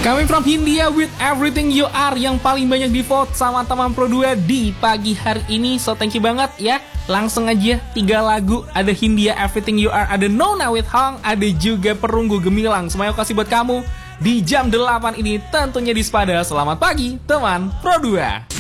Coming from Hindia with Everything You Are yang paling banyak di vote sama teman Pro 2 di pagi hari ini. So thank you banget ya. Langsung aja 3 lagu. Ada Hindia Everything You Are, ada Nona with Hong, ada juga Perunggu Gemilang. Semuanya kasih buat kamu di jam 8 ini tentunya di Spada. Selamat pagi teman Pro 2.